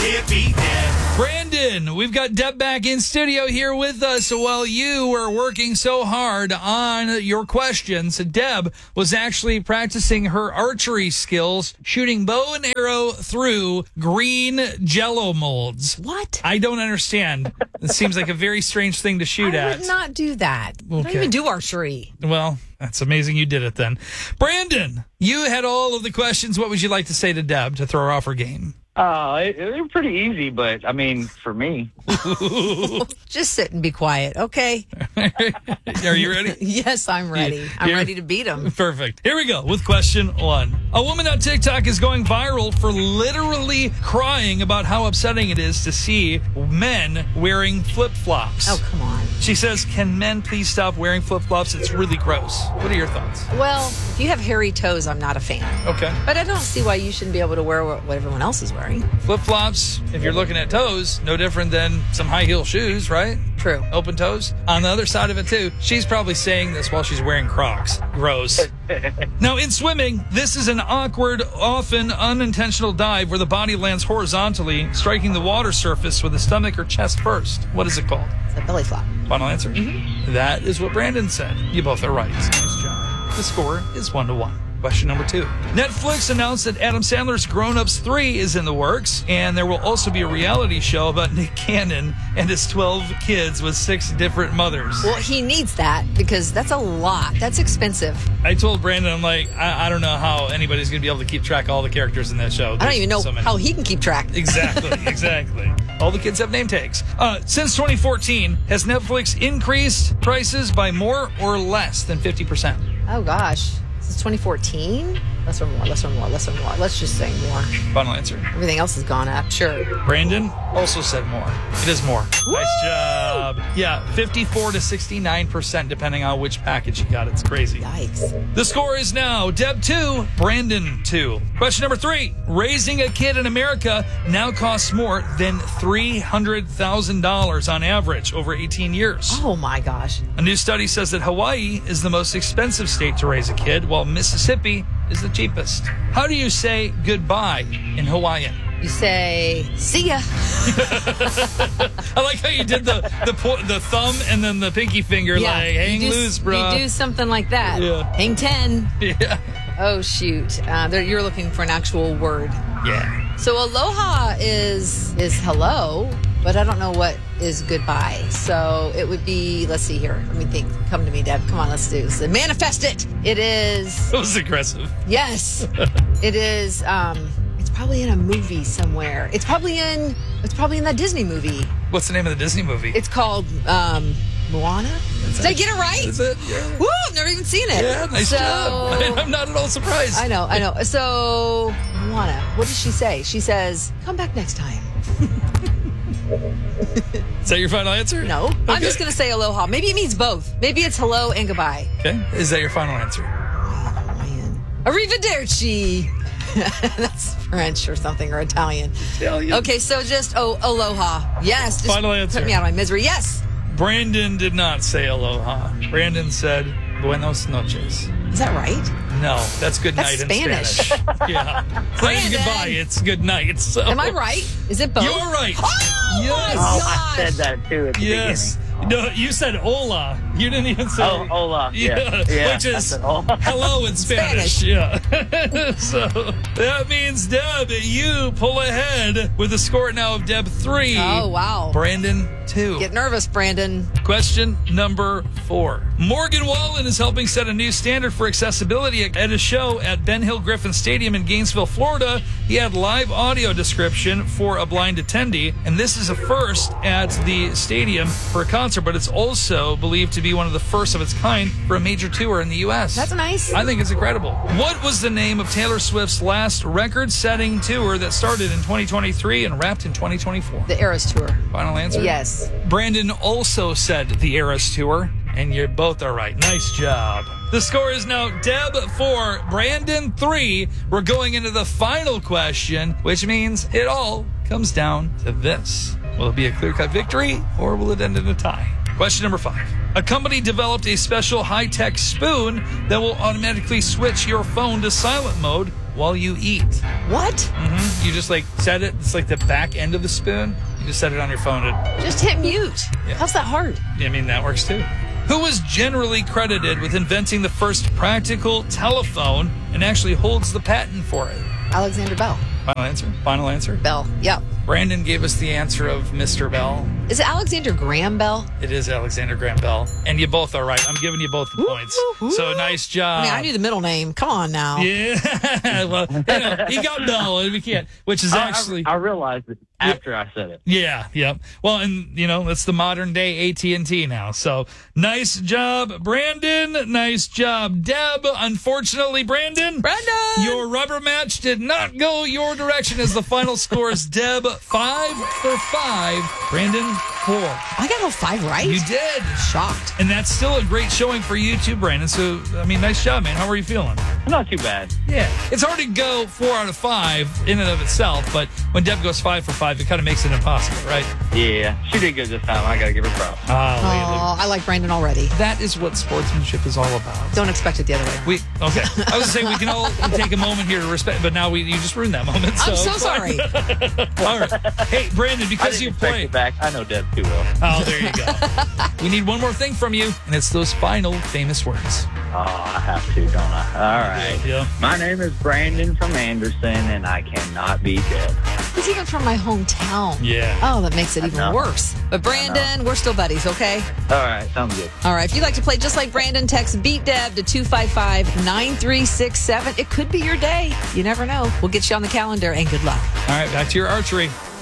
Can't beat Deb. Brandon, we've got Deb back in studio here with us while you were working so hard on your questions. Deb was actually practicing her archery skills, shooting bow and arrow through green Jell-O molds. What? I don't understand. It seems like a very strange thing to shoot I at. would not do that. I don't Okay. even do archery. Well, that's amazing you did it then. Brandon, you had all of the questions. What would you like to say to Deb to throw her off her game? They're pretty easy, but I mean, for me. Just sit and be quiet, okay? Are you ready? Yes, I'm ready. I'm Here- ready to beat him. Perfect. Here we go with question 1. A woman on TikTok is going viral for literally crying about how upsetting it is to see men wearing flip-flops. Oh, come on. She says, can men please stop wearing flip-flops? It's really gross. What are your thoughts? Well, if you have hairy toes, I'm not a fan. Okay. But I don't see why you shouldn't be able to wear what everyone else is wearing. Flip-flops, if you're looking at toes, no different than some high-heel shoes, right? True. Open toes. On the other side of it, too, she's probably saying this while she's wearing Crocs. Gross. Now, in swimming, this is an awkward, often unintentional dive where the body lands horizontally, striking the water surface with the stomach or chest first. What is it called? It's a belly flop. Final answer? Mm-hmm. That is what Brandon said. You both are right. Nice job. The score is 1-1. Question number 2. Netflix announced that Adam Sandler's Grown Ups 3 is in the works, and there will also be a reality show about Nick Cannon and his 12 kids with 6 different mothers. Well, he needs that because that's a lot. That's expensive. I told Brandon, I'm like, I don't know how anybody's going to be able to keep track of all the characters in that show. I don't even know so many. how he can keep track. Exactly, exactly. All the kids have name tags. Since 2014, has Netflix increased prices by more or less than 50%? Oh, gosh. Since 2014? Less or more, less or more, less or more. Let's just say more. Final answer. Everything else has gone up. Sure. Brandon also said more. It is more. Woo! Nice job. Yeah, 54 to 69% depending on which package you got. It's crazy. Yikes. The score is now Deb 2, Brandon 2. Question number 3. Raising a kid in America now costs more than $300,000 on average over 18 years. Oh, my gosh. A new study says that Hawaii is the most expensive state to raise a kid, while Mississippi is the cheapest. How do you say goodbye in Hawaiian? You say, see ya. I like how you did the thumb and then the pinky finger, like, hang you do, loose, bro. You do something like that. Yeah. Hang 10. Yeah. Oh, shoot. You're looking for an actual word. Yeah. So aloha is hello, but I don't know what is goodbye. So it would be, let's see here. Let me think. Come to me, Deb. Come on, let's do this. Manifest it. It is, That was aggressive. yes. It is, it's probably in a movie somewhere. It's probably in that Disney movie. What's the name of the Disney movie? It's called, Moana? Did I get it right? Is it? Yeah. Woo, I've never even seen it. Yeah, nice job. I'm not at all surprised. I know. So, Moana, what does she say? She says, come back next time. Is that your final answer? No. Okay. I'm just going to say aloha. Maybe it means both. Maybe it's hello and goodbye. Okay. Is that your final answer? Man. Arrivederci. That's French or something, or Italian. Italian. Okay, so just aloha. Yes. Just Final answer. Put me out of my misery. Yes. Brandon did not say aloha. Brandon said buenos noches. Is that right? No, that's good That's night in Spanish. Yeah. It's not even Brandon. goodbye, it's good night. So. Am I right? Is it both? You're right. Oh, Yes. my Oh, gosh. I said that too at the Yes. No, you said hola. You didn't even say. beginning. Oh, hola. Yeah. Which I is said hola. hello in Spanish. Yeah. So that means, Deb, you pull ahead with a score now of Deb 3. Oh, wow. Brandon 2. Get nervous, Brandon. Question number 4. Morgan Wallen is helping set a new standard for accessibility at a show at Ben Hill Griffin Stadium in Gainesville, Florida. He had live audio description for a blind attendee, and this is a first at the stadium for a concert, but it's also believed to be one of the first of its kind for a major tour in the U.S. That's nice. I think it's incredible. What was the name of Taylor Swift's last record-setting tour that started in 2023 and wrapped in 2024? The Eras Tour. Final answer? Yes. Brandon also said the Eras Tour, and you both are right. Nice job. The score is now Deb 4, Brandon 3. We're going into the final question, which means it all comes down to this. Will it be a clear-cut victory, or will it end in a tie? Question number 5. A company developed a special high-tech spoon that will automatically switch your phone to silent mode while you eat. What? You just like set it. It's like the back end of the spoon. You just set it on your phone. Just hit mute. Yeah. How's that hard? I mean, that works too. Who was generally credited with inventing the first practical telephone and actually holds the patent for it? Alexander Bell. Final answer? Final answer? Bell. Yep. Brandon gave us the answer of Mr. Bell. Is it Alexander Graham Bell? It is Alexander Graham Bell. And you both are right. I'm giving you both the points. So nice job. I mean, I knew the middle name. Come on now. Yeah. Well, he got Bell, and we can't, which is actually. I realized it after I said it. Yeah, yep. Well, and it's the modern day AT&T now. So nice job, Brandon. Nice job, Deb. Unfortunately, Brandon, your rubber match did not go your direction as the final score is Deb 5 for 5, Brandon 4. I got all 5 right. You did. Shocked. And that's still a great showing for you too, Brandon. So, I mean, nice job, man. How are you feeling? Not too bad. Yeah. It's hard to go 4 out of 5 in and of itself, but when Deb goes 5 for 5, it kind of makes it impossible, right? Yeah, she did good this time. I got to give her props. Oh, I like Brandon already. That is what sportsmanship is all about. Don't expect it the other way around. Okay. I was saying we can all take a moment here to respect, but now you just ruined that moment. I'm so sorry. All right. Hey, Brandon, because you played. Back. I know Deb too well. Oh, there you go. We need one more thing from you, and it's those final famous words. Oh, I have to, don't I? All right. Yeah. My name is Brandon from Anderson, and I cannot be Deb. He's even from my hometown. Yeah. Oh, that makes it even know. worse. But Brandon, we're still buddies, okay? All right, sounds good. All right. If you'd like to play just like Brandon, text Beat Deb to 255-9367. It could be your day. You never know. We'll get you on the calendar, and good luck. All right, back to your archery.